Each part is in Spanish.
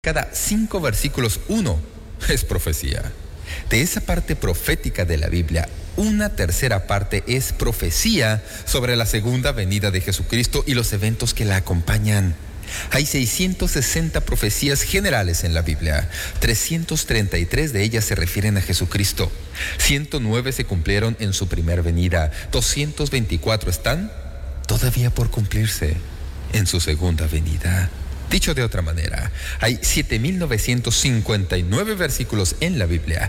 Cada 5 versículos, uno es profecía. De esa parte profética de la Biblia, una tercera parte es profecía sobre la segunda venida de Jesucristo y los eventos que la acompañan. Hay 660 profecías generales en la Biblia. 333 de ellas se refieren a Jesucristo. 109 se cumplieron en su primer venida. 224 están todavía por cumplirse en su segunda venida. Dicho de otra manera, hay 7,959 versículos en la Biblia.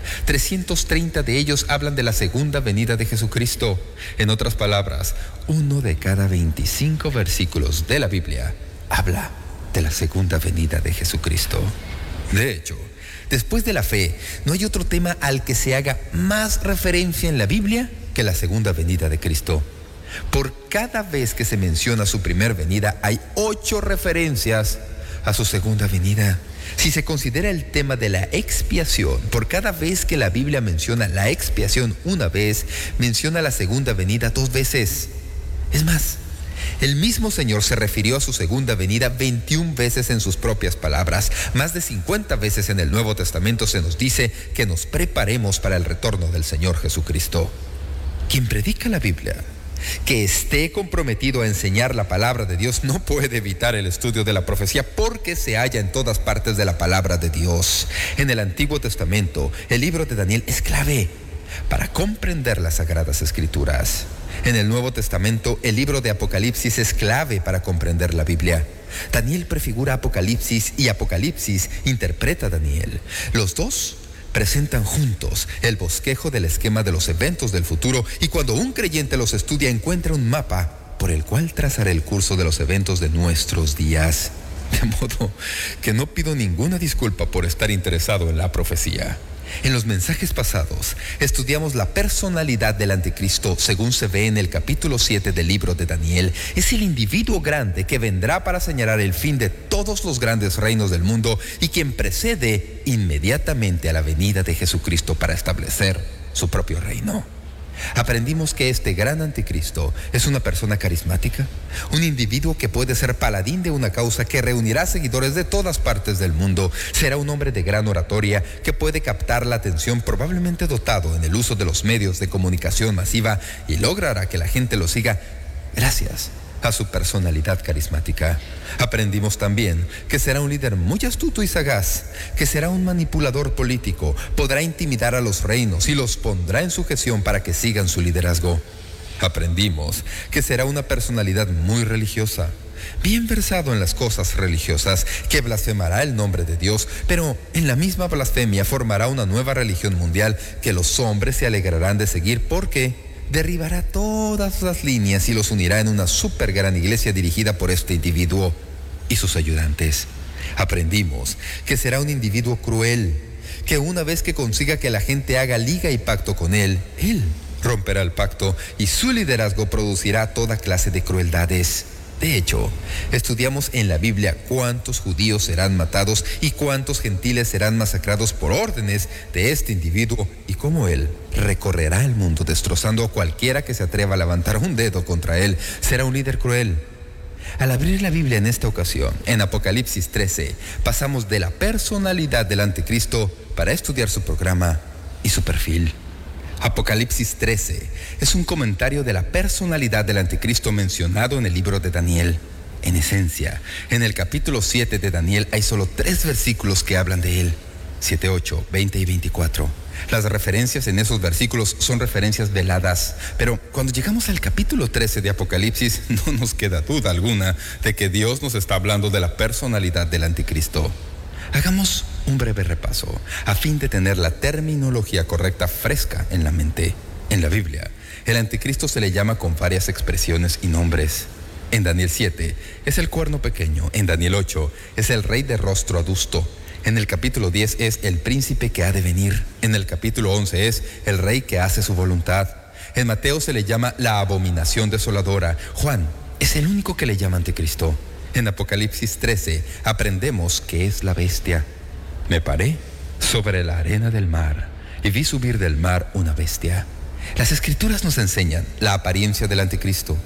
330 de ellos hablan de la segunda venida de Jesucristo. En otras palabras, uno de cada 25 versículos de la Biblia habla de la segunda venida de Jesucristo. De hecho, después de la fe, no hay otro tema al que se haga más referencia en la Biblia que la segunda venida de Cristo. Por cada vez que se menciona su primer venida, hay 8 referencias a su segunda venida. Si se considera el tema de la expiación, por cada vez que la Biblia menciona la expiación una vez, menciona la segunda venida 2 veces. Es más, el mismo Señor se refirió a su segunda venida 21 veces en sus propias palabras. Más de 50 veces en el Nuevo Testamento se nos dice que nos preparemos para el retorno del Señor Jesucristo. Quien predica la Biblia, que esté comprometido a enseñar la palabra de Dios, no puede evitar el estudio de la profecía porque se halla en todas partes de la palabra de Dios. En el Antiguo Testamento, el libro de Daniel es clave para comprender las Sagradas Escrituras. En el Nuevo Testamento, el libro de Apocalipsis es clave para comprender la Biblia. Daniel prefigura Apocalipsis y Apocalipsis interpreta a Daniel. Los dos presentan juntos el bosquejo del esquema de los eventos del futuro, y cuando un creyente los estudia encuentra un mapa por el cual trazar el curso de los eventos de nuestros días. De modo que no pido ninguna disculpa por estar interesado en la profecía. En los mensajes pasados estudiamos la personalidad del anticristo según se ve en el capítulo 7 del libro de Daniel. Es el individuo grande que vendrá para señalar el fin de todos los grandes reinos del mundo y quien precede inmediatamente a la venida de Jesucristo para establecer su propio reino. Aprendimos que este gran anticristo es una persona carismática, un individuo que puede ser paladín de una causa que reunirá seguidores de todas partes del mundo. Será un hombre de gran oratoria que puede captar la atención, probablemente dotado en el uso de los medios de comunicación masiva, y logrará que la gente lo siga gracias a su personalidad carismática. Aprendimos también que será un líder muy astuto y sagaz, que será un manipulador político, podrá intimidar a los reinos y los pondrá en sujeción para que sigan su liderazgo. Aprendimos que será una personalidad muy religiosa, bien versado en las cosas religiosas, que blasfemará el nombre de Dios, pero en la misma blasfemia formará una nueva religión mundial que los hombres se alegrarán de seguir porque derribará todas las líneas y los unirá en una súper gran iglesia dirigida por este individuo y sus ayudantes. Aprendimos que será un individuo cruel, que una vez que consiga que la gente haga liga y pacto con él romperá el pacto y su liderazgo producirá toda clase de crueldades. De hecho, estudiamos en la Biblia cuántos judíos serán matados y cuántos gentiles serán masacrados por órdenes de este individuo y cómo él recorrerá el mundo destrozando a cualquiera que se atreva a levantar un dedo contra él. Será un líder cruel. Al abrir la Biblia en esta ocasión, en Apocalipsis 13, pasamos de la personalidad del anticristo para estudiar su programa y su perfil. Apocalipsis 13 es un comentario de la personalidad del anticristo mencionado en el libro de Daniel. En esencia, en el capítulo 7 de Daniel hay solo 3 versículos que hablan de él: 7, 8, 20 y 24. Las referencias en esos versículos son referencias veladas, pero cuando llegamos al capítulo 13 de Apocalipsis no nos queda duda alguna de que Dios nos está hablando de la personalidad del anticristo. Hagamos un breve repaso a fin de tener la terminología correcta fresca en la mente. En la Biblia, el anticristo se le llama con varias expresiones y nombres. En Daniel 7 es el cuerno pequeño. En Daniel 8 es el rey de rostro adusto. En el capítulo 10 es el príncipe que ha de venir. En el capítulo 11 es el rey que hace su voluntad. En Mateo se le llama la abominación desoladora. Juan es el único que le llama anticristo. En Apocalipsis 13 aprendemos que es la bestia. Me paré sobre la arena del mar y vi subir del mar una bestia. Las Escrituras nos enseñan la apariencia del anticristo.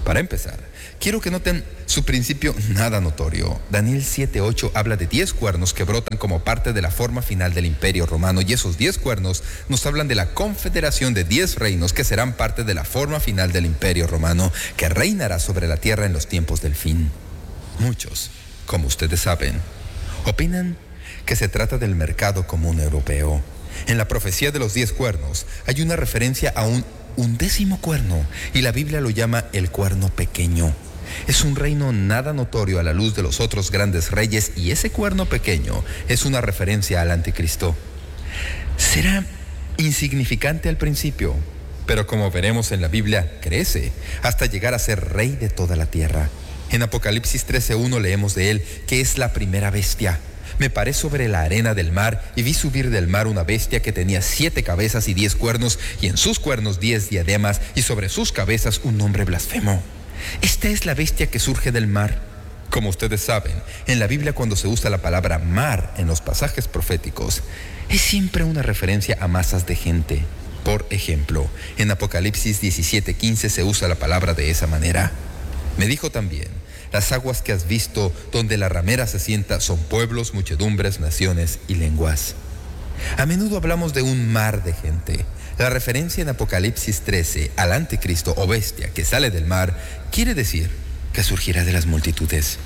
Para empezar, quiero que noten su principio nada notorio. Daniel 7:8 habla de 10 cuernos que brotan como parte de la forma final del Imperio Romano, y esos 10 cuernos nos hablan de la confederación de 10 reinos que serán parte de la forma final del Imperio Romano, que reinará sobre la tierra en los tiempos del fin. Muchos, como ustedes saben, opinan que se trata del mercado común europeo. En la profecía de los 10 cuernos hay una referencia a un 11º cuerno, y la Biblia lo llama el cuerno pequeño. Es un reino nada notorio a la luz de los otros grandes reyes, y ese cuerno pequeño es una referencia al anticristo. Será insignificante al principio, pero como veremos en la Biblia, crece hasta llegar a ser rey de toda la tierra. En Apocalipsis 13:1 leemos de él que es la primera bestia. Me paré sobre la arena del mar y vi subir del mar una bestia que tenía 7 cabezas y 10 cuernos, y en sus cuernos 10 diademas, y sobre sus cabezas un nombre blasfemo. Esta es la bestia que surge del mar. Como ustedes saben, en la Biblia, cuando se usa la palabra mar en los pasajes proféticos, es siempre una referencia a masas de gente. Por ejemplo, en Apocalipsis 17:15 se usa la palabra de esa manera. Me dijo también: las aguas que has visto, donde la ramera se sienta, son pueblos, muchedumbres, naciones y lenguas. A menudo hablamos de un mar de gente. La referencia en Apocalipsis 13 al anticristo o bestia que sale del mar quiere decir que surgirá de las multitudes.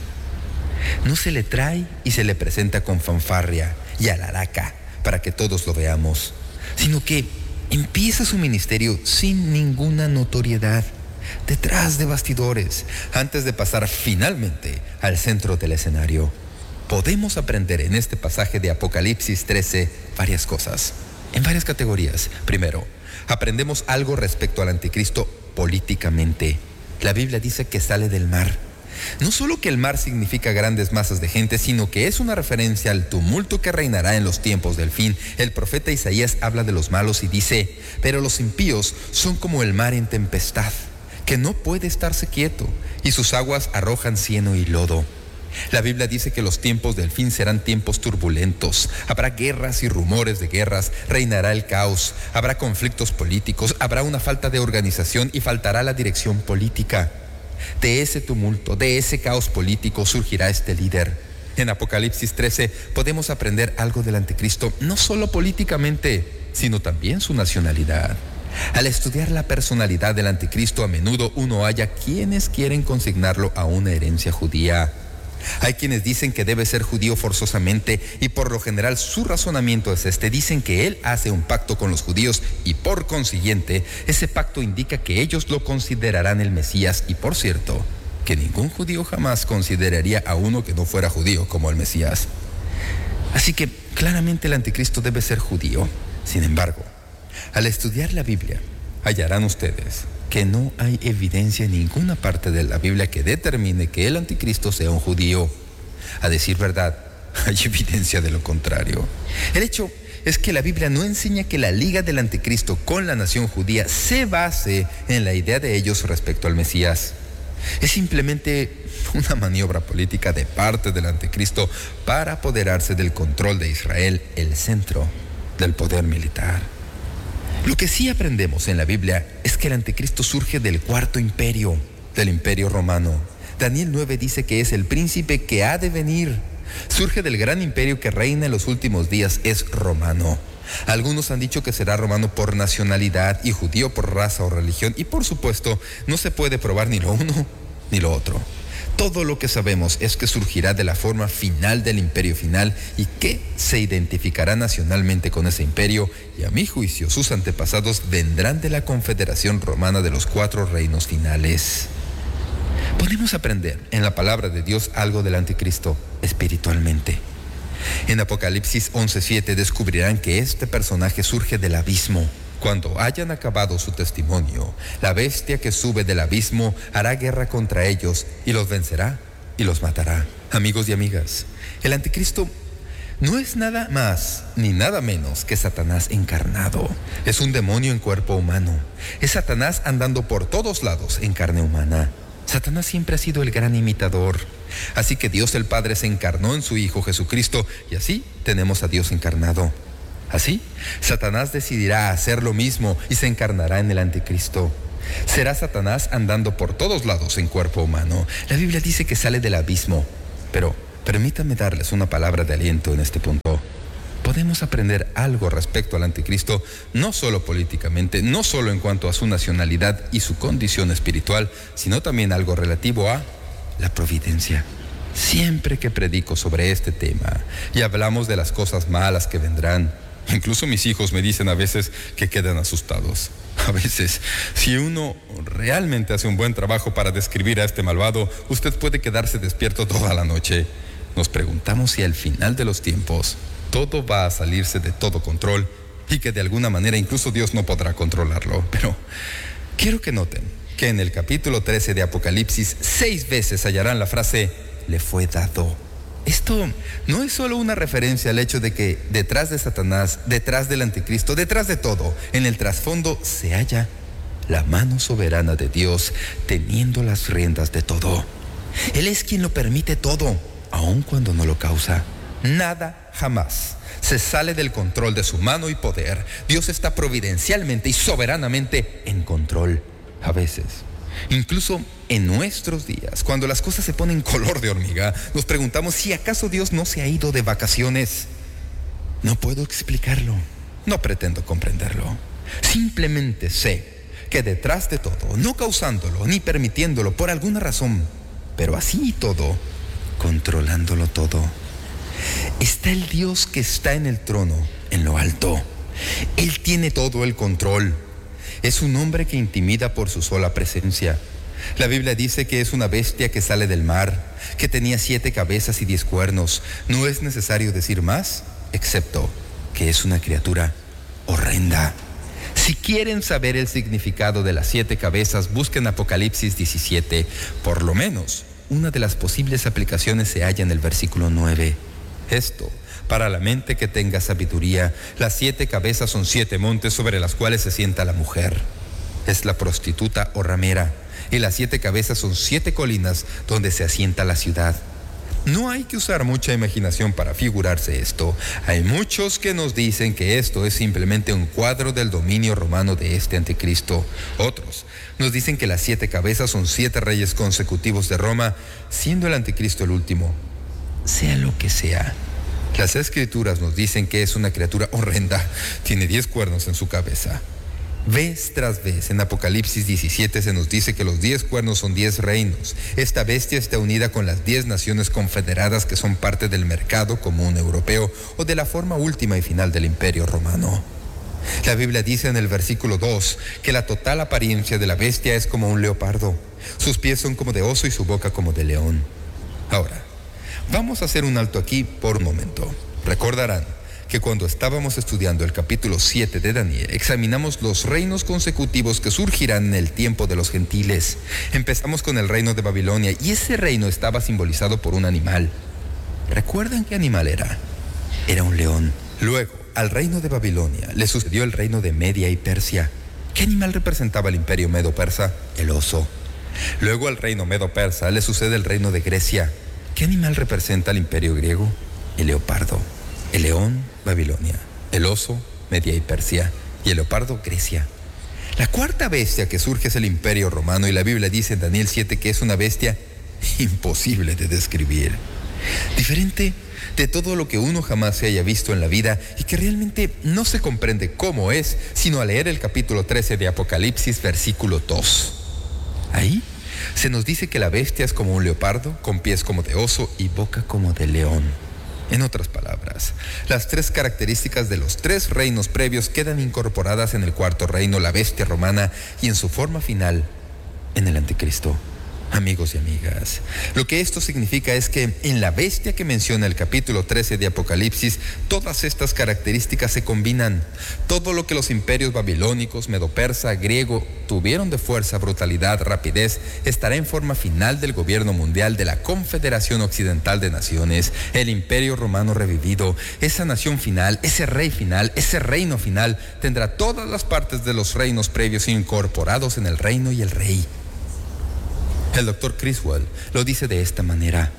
No se le trae y se le presenta con fanfarria y alaraca para que todos lo veamos, sino que empieza su ministerio sin ninguna notoriedad, detrás de bastidores, antes de pasar finalmente al centro del escenario. Podemos aprender en este pasaje de Apocalipsis 13 varias cosas, en varias categorías. Primero, aprendemos algo respecto al anticristo políticamente. La Biblia dice que sale del mar. No solo que el mar significa grandes masas de gente, sino que es una referencia al tumulto que reinará en los tiempos del fin. El profeta Isaías habla de los malos y dice: pero los impíos son como el mar en tempestad, que no puede estarse quieto, y sus aguas arrojan cieno y lodo. La Biblia dice que los tiempos del fin serán tiempos turbulentos. Habrá guerras y rumores de guerras, reinará el caos, habrá conflictos políticos, habrá una falta de organización y faltará la dirección política. De ese tumulto, de ese caos político surgirá este líder. En Apocalipsis 13 podemos aprender algo del anticristo, no solo políticamente, sino también su nacionalidad. Al estudiar la personalidad del anticristo, a menudo uno halla quienes quieren consignarlo a una herencia judía. Hay quienes dicen que debe ser judío forzosamente, y por lo general su razonamiento es este. Dicen que él hace un pacto con los judíos y por consiguiente ese pacto indica que ellos lo considerarán el Mesías, y por cierto, que ningún judío jamás consideraría a uno que no fuera judío como el Mesías. Así que claramente el anticristo debe ser judío. Sin embargo, al estudiar la Biblia, hallarán ustedes que no hay evidencia en ninguna parte de la Biblia que determine que el anticristo sea un judío. A decir verdad, hay evidencia de lo contrario. El hecho es que la Biblia no enseña que la liga del anticristo con la nación judía se base en la idea de ellos respecto al Mesías. Es simplemente una maniobra política de parte del anticristo para apoderarse del control de Israel, el centro del poder militar. Lo que sí aprendemos en la Biblia es que el anticristo surge del cuarto imperio, del Imperio Romano. Daniel 9 dice que es el príncipe que ha de venir. Surge del gran imperio que reina en los últimos días, es romano. Algunos han dicho que será romano por nacionalidad y judío por raza o religión, y por supuesto no se puede probar ni lo uno ni lo otro. Todo lo que sabemos es que surgirá de la forma final del imperio final y que se identificará nacionalmente con ese imperio, y a mi juicio sus antepasados vendrán de la confederación romana de los 4 reinos finales. Podemos aprender en la palabra de Dios algo del anticristo espiritualmente. En Apocalipsis 11:7 descubrirán que este personaje surge del abismo. Cuando hayan acabado su testimonio, la bestia que sube del abismo hará guerra contra ellos y los vencerá y los matará. Amigos y amigas, el anticristo no es nada más ni nada menos que Satanás encarnado. Es un demonio en cuerpo humano. Es Satanás andando por todos lados en carne humana. Satanás siempre ha sido el gran imitador. Así que Dios el Padre se encarnó en su Hijo Jesucristo, y así tenemos a Dios encarnado. Así, Satanás decidirá hacer lo mismo y se encarnará en el anticristo. Será Satanás andando por todos lados en cuerpo humano. La Biblia dice que sale del abismo. Pero permítanme darles una palabra de aliento en este punto. Podemos aprender algo respecto al anticristo, no solo políticamente, no solo en cuanto a su nacionalidad y su condición espiritual, sino también algo relativo a la providencia. Siempre que predico sobre este tema y hablamos de las cosas malas que vendrán, incluso mis hijos me dicen a veces que quedan asustados. A veces, si uno realmente hace un buen trabajo para describir a este malvado, usted puede quedarse despierto toda la noche. Nos preguntamos si al final de los tiempos todo va a salirse de todo control y que de alguna manera incluso Dios no podrá controlarlo. Pero quiero que noten que en el capítulo 13 de Apocalipsis 6 veces hallarán la frase «le fue dado». Esto no es solo una referencia al hecho de que detrás de Satanás, detrás del anticristo, detrás de todo, en el trasfondo se halla la mano soberana de Dios teniendo las riendas de todo. Él es quien lo permite todo, aun cuando no lo causa. Nada jamás se sale del control de su mano y poder. Dios está providencialmente y soberanamente en control. A veces, incluso en nuestros días, cuando las cosas se ponen color de hormiga, nos preguntamos si acaso Dios no se ha ido de vacaciones. No puedo explicarlo, no pretendo comprenderlo. Simplemente sé que detrás de todo, no causándolo ni permitiéndolo por alguna razón, pero así y todo, controlándolo todo, está el Dios que está en el trono, en lo alto. Él tiene todo el control. Es un hombre que intimida por su sola presencia. La Biblia dice que es una bestia que sale del mar, que tenía 7 cabezas y 10 cuernos. No es necesario decir más, excepto que es una criatura horrenda. Si quieren saber el significado de las 7 cabezas, busquen Apocalipsis 17. Por lo menos, una de las posibles aplicaciones se halla en el versículo 9. Esto, para la mente que tenga sabiduría, las 7 cabezas son 7 montes sobre las cuales se sienta la mujer. Es la prostituta o ramera. Y las 7 cabezas son 7 colinas donde se asienta la ciudad. No hay que usar mucha imaginación para figurarse esto. Hay muchos que nos dicen que esto es simplemente un cuadro del dominio romano de este anticristo. Otros nos dicen que las 7 cabezas son 7 reyes consecutivos de Roma, siendo el anticristo el último. Sea lo que sea, las escrituras nos dicen que es una criatura horrenda. Tiene 10 cuernos en su cabeza. Vez tras vez en Apocalipsis 17 se nos dice que los 10 cuernos son 10 reinos. Esta bestia está unida con las 10 naciones confederadas que son parte del mercado común europeo o de la forma última y final del imperio romano. La Biblia dice en el versículo 2 que la total apariencia de la bestia es como un leopardo. Sus pies son como de oso y su boca como de león. Ahora, vamos a hacer un alto aquí por un momento. Recordarán que cuando estábamos estudiando el capítulo 7 de Daniel, examinamos los reinos consecutivos que surgirán en el tiempo de los gentiles. Empezamos con el reino de Babilonia y ese reino estaba simbolizado por un animal. ¿Recuerdan qué animal era? Era un león. Luego, al reino de Babilonia le sucedió el reino de Media y Persia. ¿Qué animal representaba el imperio medo-persa? El oso. Luego al reino medo-persa le sucede el reino de Grecia. ¿Qué animal representa al imperio griego? El leopardo. El león, Babilonia. El oso, Media y Persia. Y el leopardo, Grecia. La cuarta bestia que surge es el imperio romano y la Biblia dice en Daniel 7 que es una bestia imposible de describir. Diferente de todo lo que uno jamás se haya visto en la vida y que realmente no se comprende cómo es, sino al leer el capítulo 13 de Apocalipsis, versículo 2. Ahí se nos dice que la bestia es como un leopardo, con pies como de oso y boca como de león. En otras palabras, las 3 características de los 3 reinos previos quedan incorporadas en el cuarto reino, la bestia romana, y en su forma final, en el anticristo. Amigos y amigas, lo que esto significa es que en la bestia que menciona el capítulo 13 de Apocalipsis, todas estas características se combinan. Todo lo que los imperios babilónicos, medo-persa, griego tuvieron de fuerza, brutalidad, rapidez, estará en forma final del gobierno mundial de la Confederación Occidental de Naciones, el imperio romano revivido. Esa nación final, ese rey final, ese reino final, tendrá todas las partes de los reinos previos incorporados en el reino y el rey. El doctor Criswell lo dice de esta manera: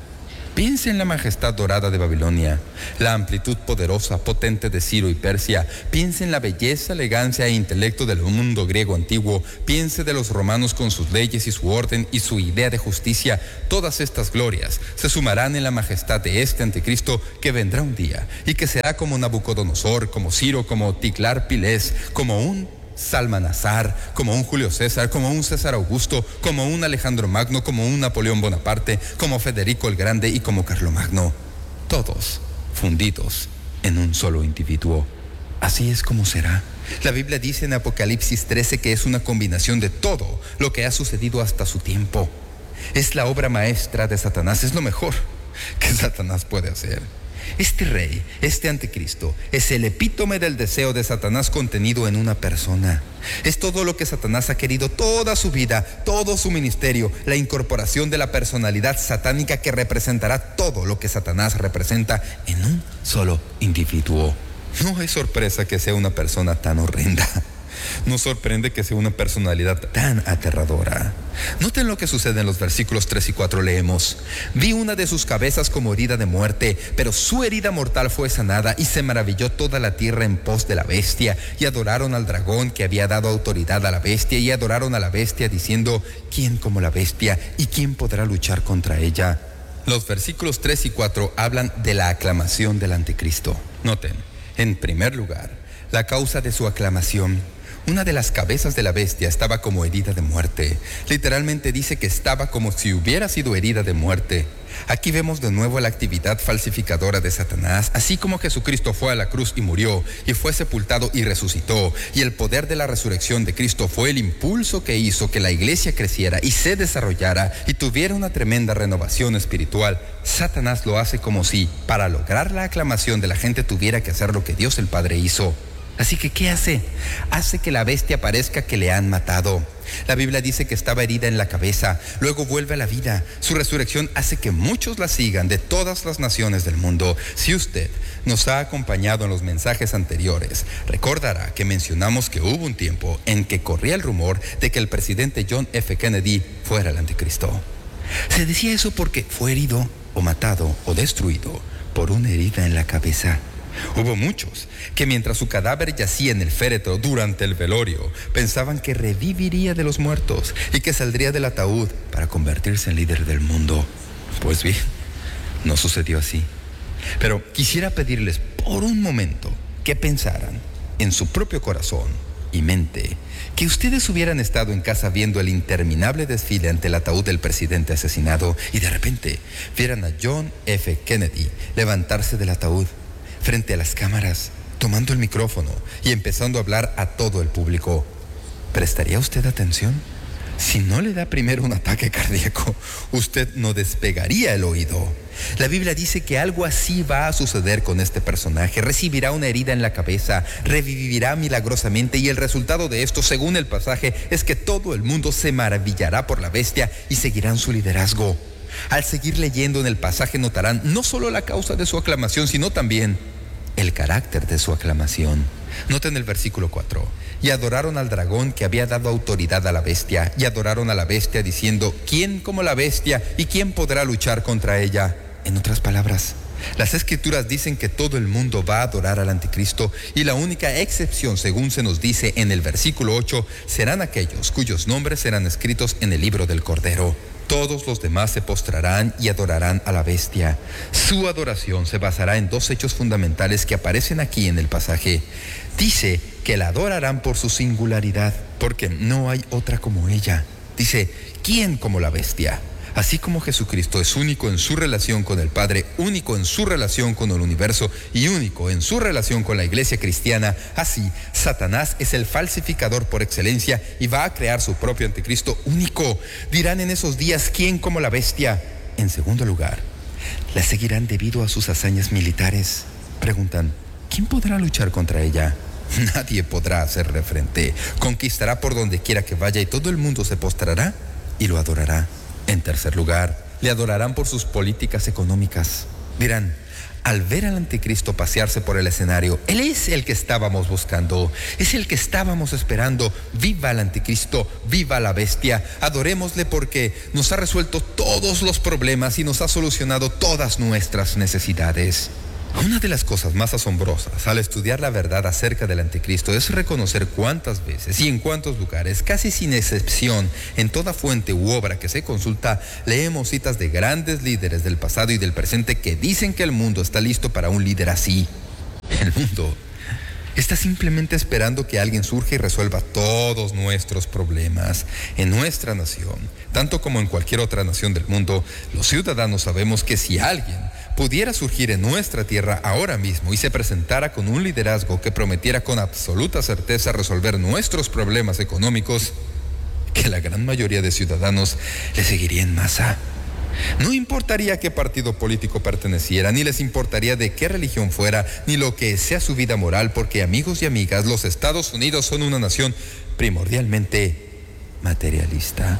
Piense en la majestad dorada de Babilonia, la amplitud poderosa, potente de Ciro y Persia. Piense en la belleza, elegancia e intelecto del mundo griego antiguo. Piense de los romanos con sus leyes y su orden y su idea de justicia. Todas estas glorias se sumarán en la majestad de este anticristo que vendrá un día y que será como Nabucodonosor, como Ciro, como Tiglar-Pilés, como un Salmanasar, como un Julio César, como un César Augusto, como un Alejandro Magno, como un Napoleón Bonaparte, como Federico el Grande y como Carlomagno, todos fundidos en un solo individuo. Así es como será. La Biblia dice en Apocalipsis 13 que es una combinación de todo lo que ha sucedido hasta su tiempo. Es la obra maestra de Satanás, es lo mejor que Satanás puede hacer. Este rey, este anticristo, es el epítome del deseo de Satanás contenido en una persona. Es todo lo que Satanás ha querido toda su vida, todo su ministerio, la incorporación de la personalidad satánica que representará todo lo que Satanás representa en un solo individuo. No es sorpresa que sea una persona tan horrenda. No sorprende que sea una personalidad tan aterradora. Noten lo que sucede en los versículos 3 y 4. Leemos: vi una de sus cabezas como herida de muerte, pero su herida mortal fue sanada, y se maravilló toda la tierra en pos de la bestia, y adoraron al dragón que había dado autoridad a la bestia, y adoraron a la bestia diciendo: ¿quién como la bestia? ¿Y quién podrá luchar contra ella? Los versículos 3 y 4 hablan de la aclamación del anticristo. Noten, en primer lugar, la causa de su aclamación. Una de las cabezas de la bestia estaba como herida de muerte. Literalmente dice que estaba como si hubiera sido herida de muerte. Aquí vemos de nuevo la actividad falsificadora de Satanás. Así como Jesucristo fue a la cruz y murió, y fue sepultado y resucitó, y el poder de la resurrección de Cristo fue el impulso que hizo que la iglesia creciera y se desarrollara y tuviera una tremenda renovación espiritual, Satanás lo hace como si, para lograr la aclamación de la gente, tuviera que hacer lo que Dios el Padre hizo. Así que, ¿qué hace? Hace que la bestia parezca que le han matado. La Biblia dice que estaba herida en la cabeza, luego vuelve a la vida. Su resurrección hace que muchos la sigan de todas las naciones del mundo. Si usted nos ha acompañado en los mensajes anteriores, recordará que mencionamos que hubo un tiempo en que corría el rumor de que el presidente John F. Kennedy fuera el anticristo. Se decía eso porque fue herido o matado o destruido por una herida en la cabeza. Hubo muchos que mientras su cadáver yacía en el féretro durante el velorio, pensaban que reviviría de los muertos y que saldría del ataúd para convertirse en líder del mundo. Pues bien, no sucedió así. Pero quisiera pedirles por un momento que pensaran en su propio corazón y mente, que ustedes hubieran estado en casa viendo el interminable desfile ante el ataúd del presidente asesinado y de repente vieran a John F. Kennedy levantarse del ataúd frente a las cámaras, tomando el micrófono y empezando a hablar a todo el público. ¿Prestaría usted atención? Si no le da primero un ataque cardíaco, usted no despegaría el oído. La Biblia dice que algo así va a suceder con este personaje. Recibirá una herida en la cabeza, revivirá milagrosamente, y el resultado de esto, según el pasaje, es que todo el mundo se maravillará por la bestia y seguirán su liderazgo. Al seguir leyendo en el pasaje notarán no solo la causa de su aclamación, sino también el carácter de su aclamación. Noten el versículo 4. Y adoraron al dragón que había dado autoridad a la bestia, y adoraron a la bestia diciendo: ¿quién como la bestia? ¿Y quién podrá luchar contra ella? En otras palabras, las Escrituras dicen que todo el mundo va a adorar al anticristo, y la única excepción, según se nos dice en el versículo 8, serán aquellos cuyos nombres serán escritos en el libro del Cordero. Todos los demás se postrarán y adorarán a la bestia. Su adoración se basará en dos hechos fundamentales que aparecen aquí en el pasaje. Dice que la adorarán por su singularidad, porque no hay otra como ella. Dice: ¿quién como la bestia? Así como Jesucristo es único en su relación con el Padre, único en su relación con el universo y único en su relación con la iglesia cristiana, así Satanás es el falsificador por excelencia y va a crear su propio anticristo único. Dirán en esos días: ¿quién como la bestia? En segundo lugar, la seguirán debido a sus hazañas militares. Preguntan: ¿quién podrá luchar contra ella? Nadie podrá hacerle frente. Conquistará por donde quiera que vaya y todo el mundo se postrará y lo adorará. En tercer lugar, le adorarán por sus políticas económicas. Dirán: Al ver al anticristo pasearse por el escenario, él es el que estábamos buscando, es el que estábamos esperando. Viva el anticristo, viva la bestia, adorémosle porque nos ha resuelto todos los problemas y nos ha solucionado todas nuestras necesidades. Una de las cosas más asombrosas al estudiar la verdad acerca del anticristo es reconocer cuántas veces y en cuántos lugares, casi sin excepción, en toda fuente u obra que se consulta, leemos citas de grandes líderes del pasado y del presente que dicen que el mundo está listo para un líder así. El mundo está simplemente esperando que alguien surja y resuelva todos nuestros problemas. En nuestra nación, tanto como en cualquier otra nación del mundo, los ciudadanos sabemos que si alguien pudiera surgir en nuestra tierra ahora mismo y se presentara con un liderazgo que prometiera con absoluta certeza resolver nuestros problemas económicos, que la gran mayoría de ciudadanos le seguiría en masa. No importaría a qué partido político perteneciera, ni les importaría de qué religión fuera, ni lo que sea su vida moral, porque, amigos y amigas, los Estados Unidos son una nación primordialmente materialista.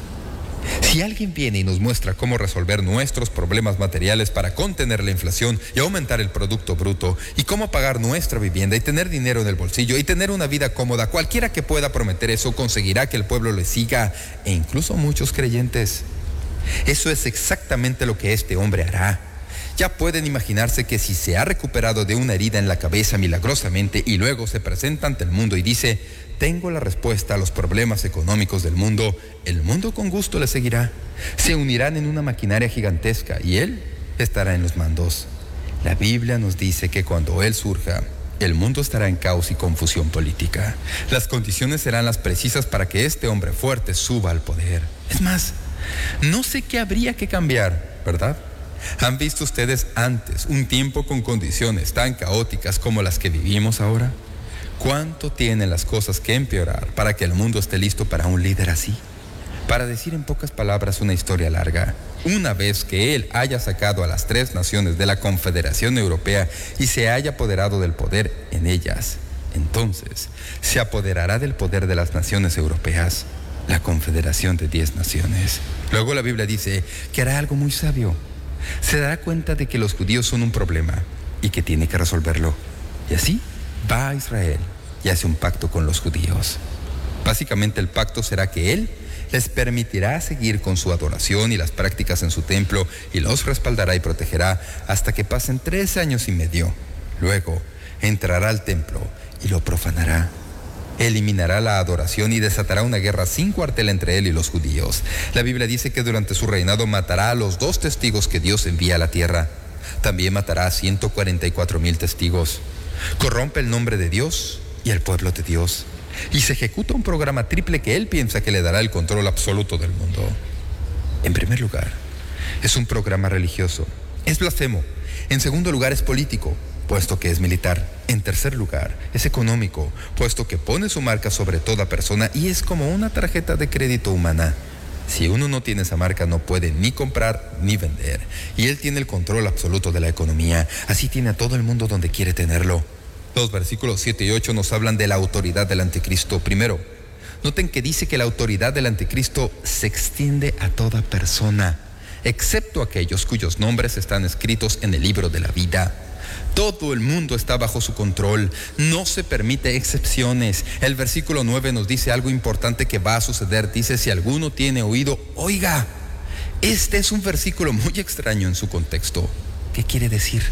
Si alguien viene y nos muestra cómo resolver nuestros problemas materiales para contener la inflación y aumentar el Producto Bruto, y cómo pagar nuestra vivienda y tener dinero en el bolsillo y tener una vida cómoda, cualquiera que pueda prometer eso conseguirá que el pueblo le siga, e incluso muchos creyentes. Eso es exactamente lo que este hombre hará. Ya pueden imaginarse que si se ha recuperado de una herida en la cabeza milagrosamente y luego se presenta ante el mundo y dice: tengo la respuesta a los problemas económicos del mundo, el mundo con gusto le seguirá. Se unirán en una maquinaria gigantesca y él estará en los mandos. La Biblia nos dice que cuando él surja, el mundo estará en caos y confusión política. Las condiciones serán las precisas para que este hombre fuerte suba al poder. Es más, no sé qué habría que cambiar, ¿verdad? ¿Han visto ustedes antes un tiempo con condiciones tan caóticas como las que vivimos ahora? ¿Cuánto tienen las cosas que empeorar para que el mundo esté listo para un líder así? Para decir en pocas palabras una historia larga, una vez que él haya sacado a las 3 naciones de la Confederación Europea y se haya apoderado del poder en ellas, entonces se apoderará del poder de las naciones europeas, la Confederación de 10 naciones. Luego la Biblia dice que hará algo muy sabio. Se dará cuenta de que los judíos son un problema y que tiene que resolverlo. Y así va a Israel y hace un pacto con los judíos. Básicamente el pacto será que él les permitirá seguir con su adoración y las prácticas en su templo y los respaldará y protegerá hasta que pasen 3 años y medio. Luego entrará al templo y lo profanará. Eliminará la adoración y desatará una guerra sin cuartel entre él y los judíos. La Biblia dice que durante su reinado matará a los 2 testigos que Dios envía a la tierra. También matará a 144,000 testigos. Corrompe el nombre de Dios y el pueblo de Dios. Y se ejecuta un programa triple que él piensa que le dará el control absoluto del mundo. En primer lugar, es un programa religioso. Es blasfemo. En segundo lugar, es político, puesto que es militar. En tercer lugar, es económico, puesto que pone su marca sobre toda persona y es como una tarjeta de crédito humana. Si uno no tiene esa marca, no puede ni comprar ni vender. Y él tiene el control absoluto de la economía. Así tiene a todo el mundo donde quiere tenerlo. Los versículos 7 y 8 nos hablan de la autoridad del anticristo. Primero, noten que dice que la autoridad del anticristo se extiende a toda persona, excepto aquellos cuyos nombres están escritos en el libro de la vida. Todo el mundo está bajo su control, no se permite excepciones. El versículo 9 nos dice algo importante que va a suceder. Dice: si alguno tiene oído, oiga. Este es un versículo muy extraño en su contexto. ¿Qué quiere decir?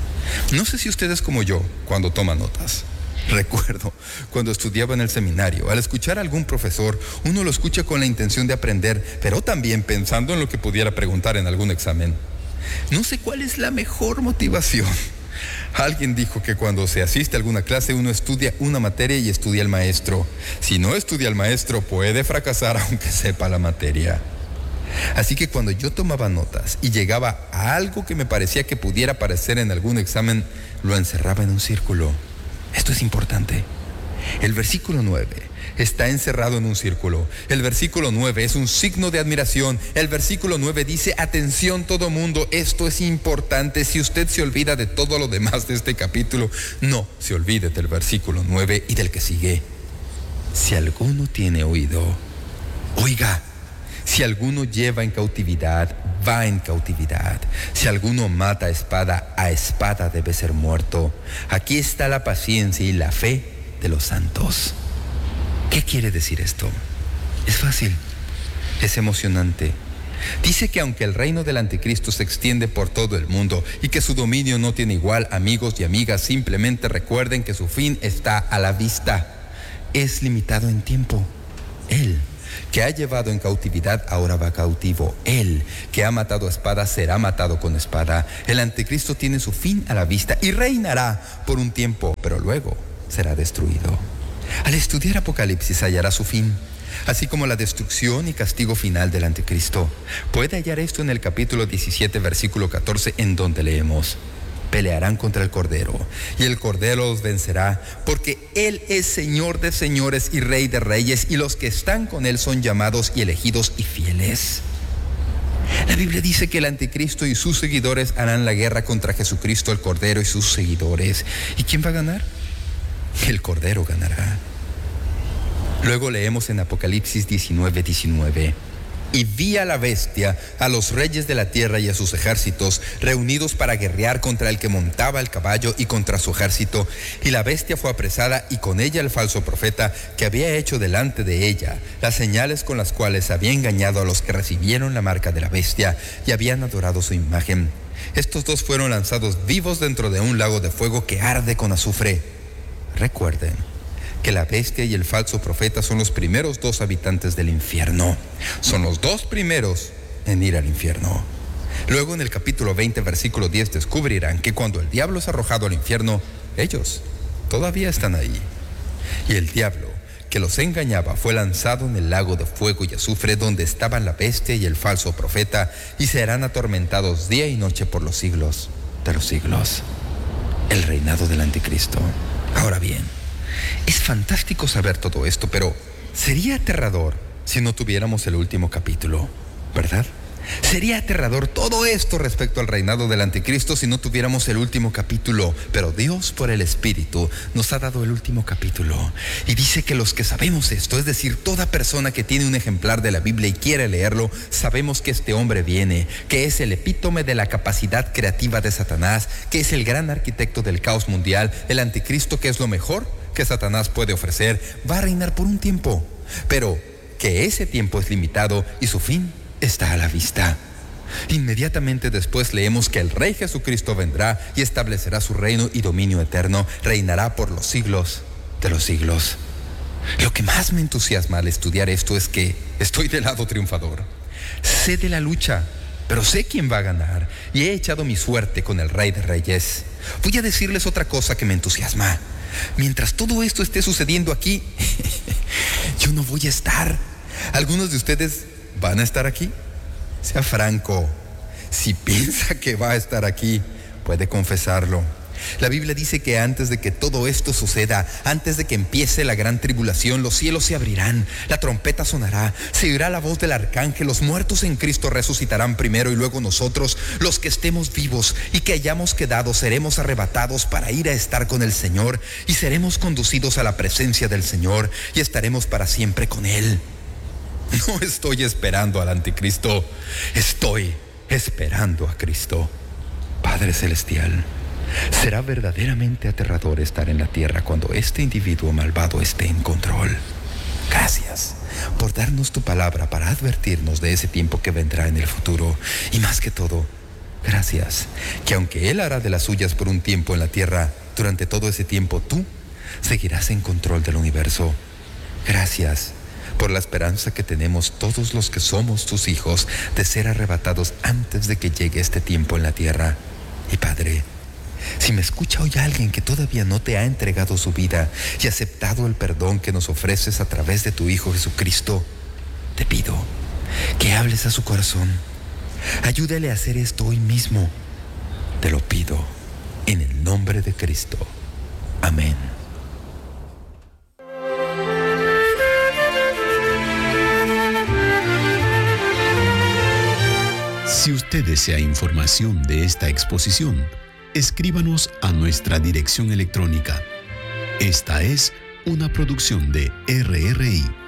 No sé si ustedes como yo, cuando toman notas. Recuerdo cuando estudiaba en el seminario, al escuchar a algún profesor, uno lo escucha con la intención de aprender, pero también pensando en lo que pudiera preguntar en algún examen. No sé cuál es la mejor motivación. Alguien dijo que cuando se asiste a alguna clase uno estudia una materia y estudia al maestro. Si no estudia al maestro puede fracasar aunque sepa la materia. Así que cuando yo tomaba notas y llegaba a algo que me parecía que pudiera aparecer en algún examen, lo encerraba en un círculo. Esto es importante. El versículo 9 está encerrado en un círculo. El versículo 9 es un signo de admiración. El versículo 9 dice: atención todo mundo, esto es importante. Si usted se olvida de todo lo demás de este capítulo, no se olvide del versículo 9 y del que sigue. Si alguno tiene oído, oiga. Si alguno lleva en cautividad, va en cautividad. Si alguno mata a espada debe ser muerto. Aquí está la paciencia y la fe de los santos. ¿Qué quiere decir esto? Es fácil, es emocionante. Dice que aunque el reino del anticristo se extiende por todo el mundo y que su dominio no tiene igual, amigos y amigas, simplemente recuerden que su fin está a la vista. Es limitado en tiempo. Él, que ha llevado en cautividad, ahora va cautivo. Él, que ha matado a espada, será matado con espada. El anticristo tiene su fin a la vista y reinará por un tiempo, pero luego será destruido. Al estudiar Apocalipsis hallará su fin, así como la destrucción y castigo final del anticristo. Puede hallar esto en el capítulo 17, versículo 14, en donde leemos: pelearán contra el Cordero, y el Cordero los vencerá, porque Él es Señor de señores y Rey de reyes, y los que están con Él son llamados y elegidos y fieles. La Biblia dice que el anticristo y sus seguidores harán la guerra contra Jesucristo, el Cordero y sus seguidores. ¿Y quién va a ganar? El Cordero ganará. Luego leemos en Apocalipsis 19:19. Y vi a la bestia, a los reyes de la tierra y a sus ejércitos, reunidos para guerrear contra el que montaba el caballo y contra su ejército. Y la bestia fue apresada, y con ella el falso profeta, que había hecho delante de ella las señales con las cuales había engañado a los que recibieron la marca de la bestia y habían adorado su imagen. Estos dos fueron lanzados vivos dentro de un lago de fuego que arde con azufre. Recuerden que la bestia y el falso profeta son los primeros dos habitantes del infierno. Son los dos primeros en ir al infierno. Luego en el capítulo 20, versículo 10, descubrirán que cuando el diablo es arrojado al infierno, ellos todavía están ahí. Y el diablo que los engañaba fue lanzado en el lago de fuego y azufre, donde estaban la bestia y el falso profeta, y serán atormentados día y noche por los siglos de los siglos. El reinado del anticristo. Ahora bien, es fantástico saber todo esto, pero sería aterrador si no tuviéramos el último capítulo, ¿verdad? Sería aterrador todo esto respecto al reinado del anticristo si no tuviéramos el último capítulo. Pero Dios, por el Espíritu, nos ha dado el último capítulo. Y dice que los que sabemos esto, es decir, toda persona que tiene un ejemplar de la Biblia y quiere leerlo, sabemos que este hombre viene, que es el epítome de la capacidad creativa de Satanás, que es el gran arquitecto del caos mundial, el anticristo, que es lo mejor que Satanás puede ofrecer, va a reinar por un tiempo, pero que ese tiempo es limitado y su fin está a la vista. Inmediatamente después leemos que el Rey Jesucristo vendrá y establecerá su reino y dominio eterno, reinará por los siglos de los siglos. Lo que más me entusiasma al estudiar esto es que estoy del lado triunfador. Sé de la lucha, pero sé quién va a ganar, y he echado mi suerte con el Rey de Reyes. Voy a decirles otra cosa que me entusiasma. Mientras todo esto esté sucediendo aquí, yo no voy a estar. Algunos de ustedes van a estar aquí. Sea franco. Si piensa que va a estar aquí, puede confesarlo. La Biblia dice que antes de que todo esto suceda, antes de que empiece la gran tribulación, los cielos se abrirán, la trompeta sonará, se oirá la voz del arcángel, los muertos en Cristo resucitarán primero, y luego nosotros, los que estemos vivos y que hayamos quedado, seremos arrebatados para ir a estar con el Señor, y seremos conducidos a la presencia del Señor y estaremos para siempre con Él. No estoy esperando al anticristo, estoy esperando a Cristo. Padre Celestial, será verdaderamente aterrador estar en la tierra cuando este individuo malvado esté en control. Gracias por darnos tu palabra para advertirnos de ese tiempo que vendrá en el futuro. Y más que todo, gracias que aunque Él hará de las suyas por un tiempo en la tierra, durante todo ese tiempo tú seguirás en control del universo. Gracias por la esperanza que tenemos todos los que somos tus hijos de ser arrebatados antes de que llegue este tiempo en la tierra. Y Padre, si me escucha hoy alguien que todavía no te ha entregado su vida y aceptado el perdón que nos ofreces a través de tu Hijo Jesucristo, te pido que hables a su corazón. Ayúdale a hacer esto hoy mismo. Te lo pido en el nombre de Cristo. Amén. Si usted desea información de esta exposición, escríbanos a nuestra dirección electrónica. Esta es una producción de RRI.